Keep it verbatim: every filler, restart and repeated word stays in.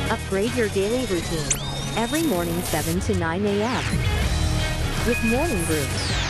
Upgrade your daily routine. Every morning seven to nine A M with Morning Brew.